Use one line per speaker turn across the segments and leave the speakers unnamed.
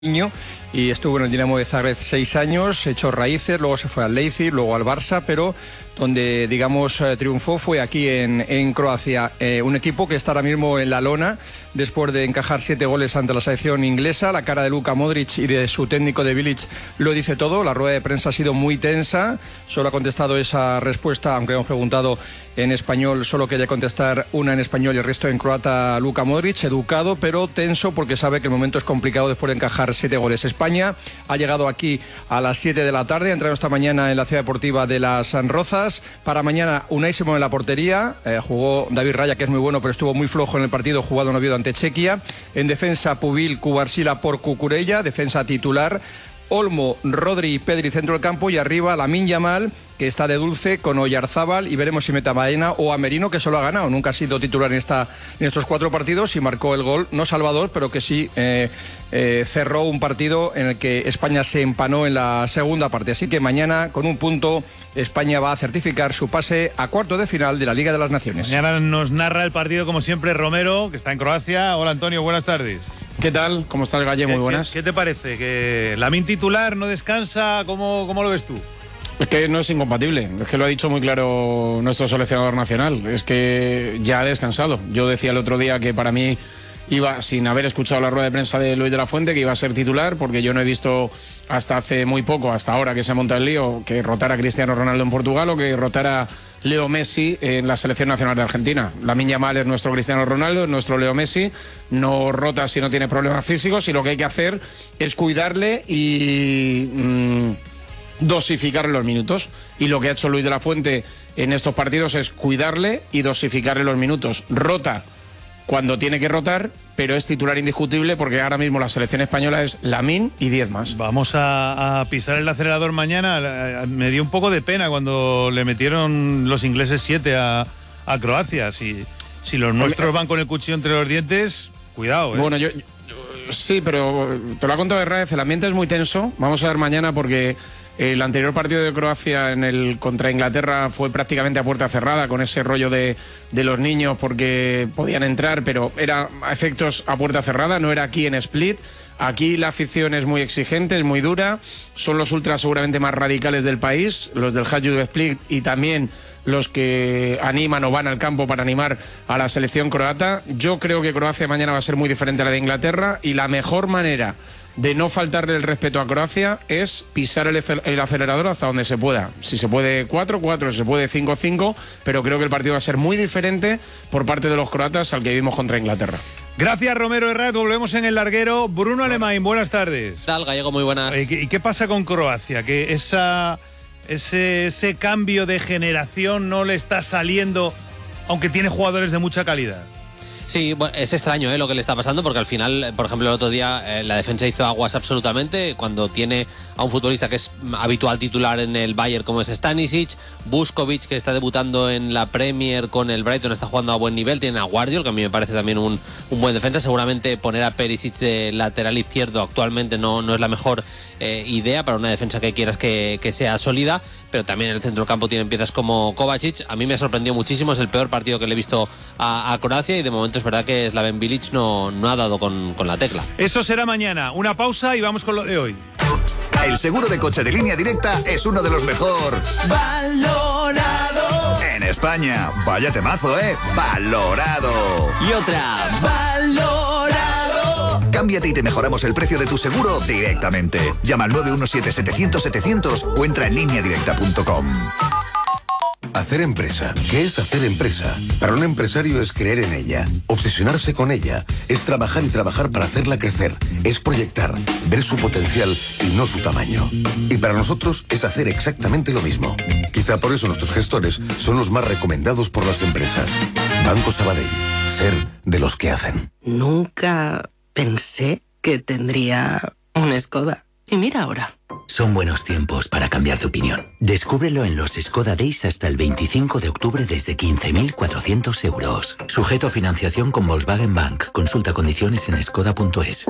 niño y estuvo en el Dinamo de Zagreb 6 años, echó raíces, luego se fue al Leipzig, luego al Barça, pero donde, digamos, triunfó fue aquí en Croacia. Un equipo que está ahora mismo en la lona después de encajar 7 goles ante la selección inglesa. La cara de Luka Modric y de su técnico de Bilic lo dice todo. La rueda de prensa ha sido muy tensa. Solo ha contestado esa respuesta, aunque hemos preguntado en español, solo quería contestar una en español y el resto en croata. Luka Modric, educado pero tenso porque sabe que el momento es complicado después de encajar 7 goles. España ha llegado aquí a las 7 de la tarde, ha entrado esta mañana en la ciudad deportiva de Las Rozas. Para mañana Unai Simón en la portería, jugó David Raya, que es muy bueno, pero estuvo muy flojo en el partido jugado en Oviedo ante Chequia. En defensa, Pubil, Cubarsila por Cucurella, defensa titular. Olmo, Rodri y Pedri centro del campo, y arriba Lamine Yamal, que está de dulce con Oyarzábal, y veremos si mete a Baena o a Merino, que solo ha ganado, nunca ha sido titular en estos 4 partidos, y marcó el gol, no salvador, pero que sí cerró un partido en el que España se empanó en la segunda parte. Así que mañana, con un punto, España va a certificar su pase a cuartos de final de la Liga de las Naciones.
Mañana nos narra el partido, como siempre, Romero, que está en Croacia. Hola, Antonio, buenas tardes.
¿Qué tal? ¿Cómo estás, Galle? Muy buenas.
¿Qué te parece? ¿Que Lamine titular no descansa? ¿Cómo lo ves tú?
Es que no es incompatible, es que lo ha dicho muy claro nuestro seleccionador nacional, es que ya ha descansado. Yo decía el otro día que para mí iba, sin haber escuchado la rueda de prensa de Luis de la Fuente, que iba a ser titular, porque yo no he visto hasta hace muy poco, hasta ahora que se ha montado el lío, que rotara Cristiano Ronaldo en Portugal o que rotara Leo Messi en la selección nacional de Argentina. Lamine Yamal es nuestro Cristiano Ronaldo, es nuestro Leo Messi, no rota si no tiene problemas físicos, y lo que hay que hacer es cuidarle y dosificarle los minutos. Y lo que ha hecho Luis de la Fuente en estos partidos es cuidarle y dosificarle los minutos. Rota cuando tiene que rotar, pero es titular indiscutible porque ahora mismo la selección española es Lamine y 10 más.
Vamos a pisar el acelerador mañana. Me dio un poco de pena cuando le metieron los ingleses 7 a Croacia. Si los nuestros van con el cuchillo entre los dientes, cuidado.
Bueno, yo sí, pero te lo ha contado Herrera, el ambiente es muy tenso. Vamos a ver mañana porque el anterior partido de Croacia contra Inglaterra fue prácticamente a puerta cerrada, con ese rollo de los niños porque podían entrar, pero era a efectos a puerta cerrada, no era aquí en Split. Aquí la afición es muy exigente, es muy dura, son los ultras seguramente más radicales del país, los del Hajduk de Split, y también los que animan o van al campo para animar a la selección croata. Yo creo que Croacia mañana va a ser muy diferente a la de Inglaterra, y la mejor manera de no faltarle el respeto a Croacia es pisar el acelerador hasta donde se pueda. Si se puede 4-4, si se puede 5-5, pero creo que el partido va a ser muy diferente por parte de los croatas al que vimos contra Inglaterra.
Gracias, Romero Herrera. Volvemos en el larguero. Bruno Alemán, buenas tardes.
¿Qué tal, Gallego? Muy buenas.
¿Y qué pasa con Croacia? Que ese cambio de generación no le está saliendo, aunque tiene jugadores de mucha calidad.
Sí, bueno, es extraño lo que le está pasando, porque al final, por ejemplo, el otro día la defensa hizo aguas absolutamente cuando tiene a un futbolista que es habitual titular en el Bayern, como es Stanisic, Vuskovic, que está debutando en la Premier con el Brighton, está jugando a buen nivel, tiene a Guardiol, que a mí me parece también un buen defensa. Seguramente poner a Perisic de lateral izquierdo actualmente no es la mejor idea para una defensa que quieras que sea sólida, pero también en el centro del campo tienen piezas como Kovacic. A mí me sorprendió muchísimo, es el peor partido que le he visto a Croacia, y de momento es verdad que Slaven Bilic no ha dado con la tecla.
Eso será mañana. Una pausa y vamos con lo de hoy.
El seguro de coche de Línea Directa es uno de los mejor valorado en España. Vaya temazo, valorado.
Y otra, valorado.
Cámbiate y te mejoramos el precio de tu seguro directamente. Llama al 917-700-700 o entra en lineadirecta.com.
Hacer empresa. ¿Qué es hacer empresa? Para un empresario es creer en ella, obsesionarse con ella, es trabajar y trabajar para hacerla crecer, es proyectar, ver su potencial y no su tamaño. Y para nosotros es hacer exactamente lo mismo. Quizá por eso nuestros gestores son los más recomendados por las empresas. Banco Sabadell. Ser de los que hacen.
Nunca pensé que tendría un Skoda. Y mira ahora.
Son buenos tiempos para cambiar de opinión. Descúbrelo en los Skoda Days hasta el 25 de octubre desde 15.400 euros. Sujeto a financiación con Volkswagen Bank. Consulta condiciones en skoda.es.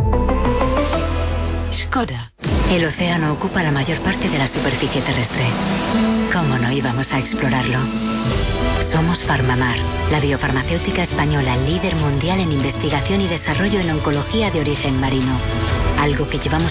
Skoda. El océano ocupa la mayor parte de la superficie terrestre. ¿Cómo no íbamos a explorarlo? Somos Farmamar, la biofarmacéutica española líder mundial en investigación y desarrollo en oncología de origen marino. algo que llevamos